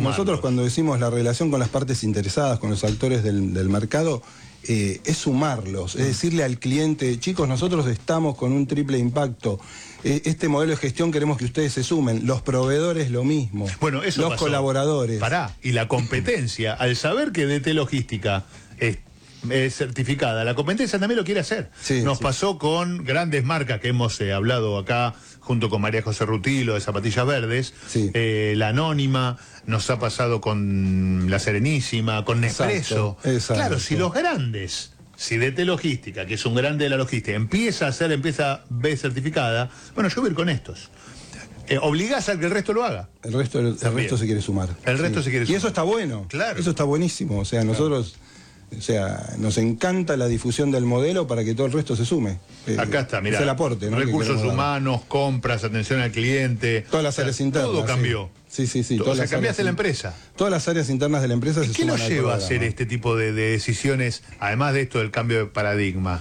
nosotros cuando decimos la relación con las partes interesadas, con los actores del mercado, es sumarlos, es decirle al cliente, chicos, nosotros estamos con un triple impacto, este modelo de gestión queremos que ustedes se sumen, los proveedores lo mismo, bueno, eso los pasó. Colaboradores. Y la competencia, al saber que DT Logística es certificada, la competencia también lo quiere hacer. Nos pasó con grandes marcas que hemos hablado acá, junto con María José Rutilo de Zapatillas Verdes, la Anónima, nos ha pasado con la Serenísima, con Nespresso. Claro, si los grandes, si DT Logística, que es un grande de la logística, empieza a B certificada, bueno, yo voy a ir con estos. Obligás a que el resto lo haga. El resto se quiere sumar. El resto se quiere sumar. Y eso está bueno. Claro. Eso está buenísimo. O sea, nosotros... O sea, nos encanta la difusión del modelo para que todo el resto se sume. Acá está, mirá. Es el aporte, ¿no? Recursos humanos, compras, atención al cliente. Todas las áreas internas. Todo cambió. Sí. O sea, cambiaste la empresa. Todas las áreas internas de la empresa se suman. ¿Qué nos lleva a hacer este tipo de decisiones, además de esto del cambio de paradigma?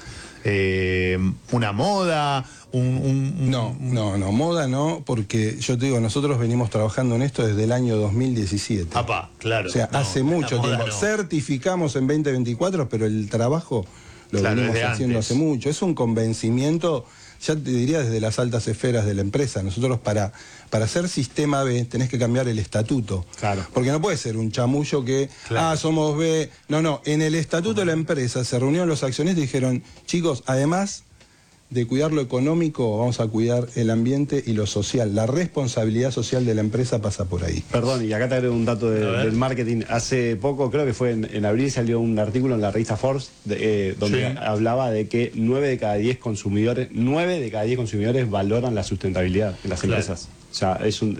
¿Una moda? No, moda no, porque yo te digo, nosotros venimos trabajando en esto desde el año 2017. Claro. O sea, hace mucho tiempo. Certificamos en 2024, pero el trabajo lo venimos haciendo hace mucho. Es un convencimiento, ya te diría, desde las altas esferas de la empresa. Nosotros para hacer sistema B tenés que cambiar el estatuto. Porque no puede ser un chamullo que, somos B. No, en el estatuto de la empresa se reunieron los accionistas y dijeron, chicos, además de cuidar lo económico, vamos a cuidar el ambiente y lo social. La responsabilidad social de la empresa pasa por ahí. Perdón, y acá te agrego un dato del marketing. Hace poco, creo que fue en abril, salió un artículo en la revista Forbes donde hablaba de que 9 de cada 10 consumidores valoran la sustentabilidad en las empresas. O sea, es un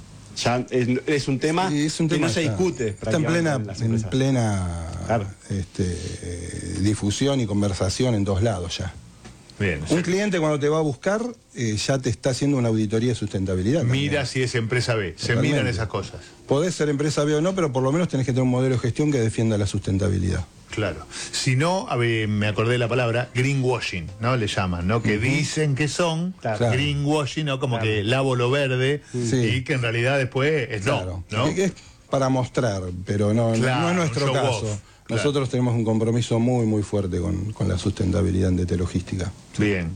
tema, que no se discute. Está en plena difusión y conversación en todos lados ya. Bien, un cliente cuando te va a buscar ya te está haciendo una auditoría de sustentabilidad. Mira si es empresa B, se miran esas cosas. Podés ser empresa B o no, pero por lo menos tenés que tener un modelo de gestión que defienda la sustentabilidad. Claro. Si no, me acordé de la palabra greenwashing, ¿no? Le llaman, ¿no? Que dicen que son greenwashing, ¿no? Como que lavo lo verde y que en realidad después es ¿no? Que es para mostrar, pero no es nuestro caso. Nosotros tenemos un compromiso muy fuerte con la sustentabilidad en DT Logística. Bien.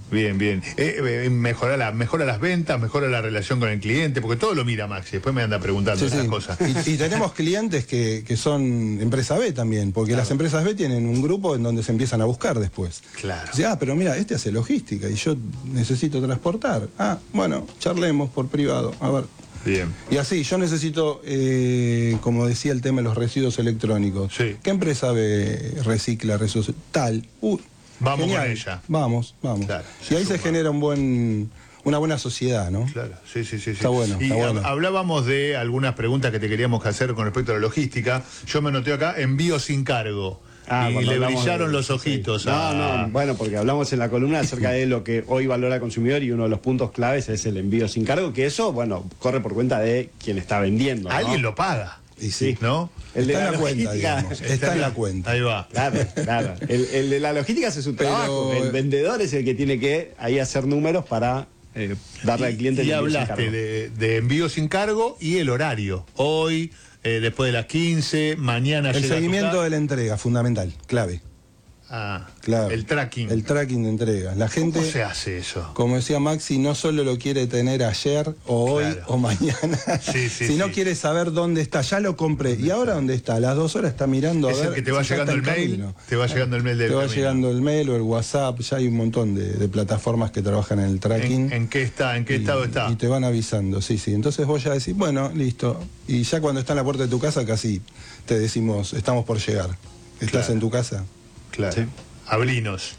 Mejora las ventas, mejora la relación con el cliente, porque todo lo mira Maxi, después me anda preguntando esas cosas. Y tenemos clientes que son empresa B también, porque las empresas B tienen un grupo en donde se empiezan a buscar después. Dice, pero mira, este hace logística y yo necesito transportar. Bueno, charlemos por privado, a ver. Bien. Y así, yo necesito, como decía el tema de los residuos electrónicos. ¿Qué empresa recicla residuos? Tal. Vamos genial. con ella. Vamos. Claro, y ahí se genera una buena sociedad, ¿no? Claro, sí. Está bueno. Hablábamos de algunas preguntas que te queríamos hacer con respecto a la logística. Yo me anoté acá, envío sin cargo. Y le brillaron los ojitos. Bueno, porque hablamos en la columna acerca de lo que hoy valora el consumidor y uno de los puntos claves es el envío sin cargo, que eso, corre por cuenta de quien está vendiendo, ¿no? Alguien lo paga. Y sí, ¿no? El de la cuenta, digamos. Está en la cuenta. Ahí va. Claro. El de la logística hace su trabajo. El vendedor es el que tiene que ahí hacer números para darle al cliente el envío sin cargo. Y hablaste de envío sin cargo y el horario. Hoy, después de las 15, mañana... El seguimiento de la entrega, fundamental, clave. Clave. El tracking. El tracking de entrega. La gente, ¿cómo se hace eso? Como decía Maxi, no solo lo quiere tener ayer o hoy o mañana, sino quiere saber dónde está. Ya lo compré. ¿Y ahora dónde está? A las 2 horas está mirando a ver. Es que te va llegando el mail. Te va llegando el mail del Te va llegando el mail o el WhatsApp. Ya hay un montón de plataformas que trabajan en el tracking. ¿En qué está? ¿En qué estado está? Y te van avisando, sí. Entonces vos ya decís, bueno, listo. Y ya cuando está en la puerta de tu casa casi te decimos, estamos por llegar. ¿Estás en tu casa? Claro. Sí. Abrinos.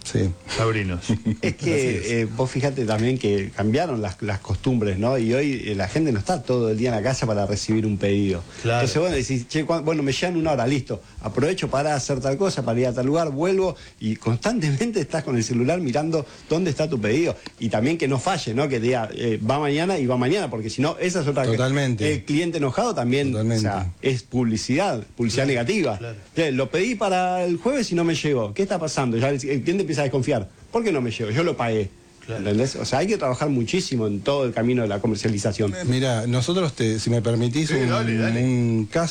Es que vos fíjate también que cambiaron las costumbres, ¿no? Y hoy la gente no está todo el día en la casa para recibir un pedido. Entonces, decís, me llegan 1 hora, listo. Aprovecho para hacer tal cosa, para ir a tal lugar, vuelvo y constantemente estás con el celular mirando dónde está tu pedido. Y también que no falle, ¿no? Que diga, va mañana y va mañana, porque si no, esa es otra cosa. Totalmente. El cliente enojado también, es publicidad negativa. Lo pedí para el jueves y no me llegó. ¿Qué está pasando? Ya el cliente empieza a desconfiar. ¿Por qué no me llegó? Yo lo pagué. ¿Entendés? O sea, hay que trabajar muchísimo en todo el camino de la comercialización. Mira, nosotros, si me permitís, un caso.